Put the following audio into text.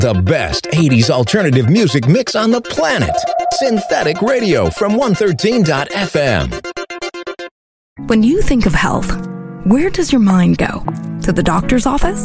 The best 80s alternative music mix on the planet. Synthetic Radio from 113.fm. When you think of health, where does your mind go? To the doctor's office?